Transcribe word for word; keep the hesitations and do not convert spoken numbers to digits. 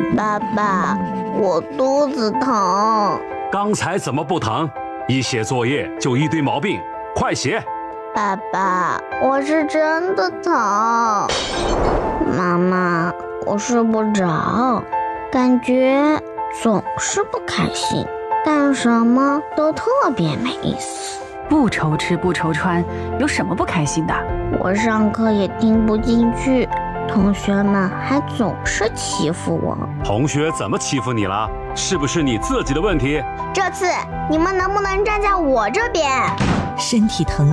爸爸，我肚子疼。 刚才怎么不疼？一写作业就一堆毛病，快写！ 爸爸，我是真的疼。妈妈，我睡不着，感觉总是不开心，干什么都特别没意思。 不愁吃不愁穿，有什么不开心的？ 我上课也听不进去，同学们还总是欺负我。 同学怎么欺负你了？是不是你自己的问题？ 这次你们能不能站在我这边？ 身体疼